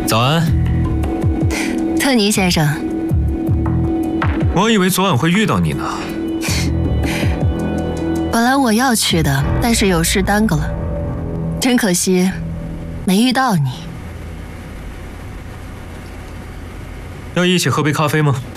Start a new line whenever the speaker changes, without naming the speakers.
早安，
特尼先生。
我以为昨晚会遇到你呢。
本来我要去的，但是有事耽搁了，真可惜，没遇到你。
要一起喝杯咖啡吗？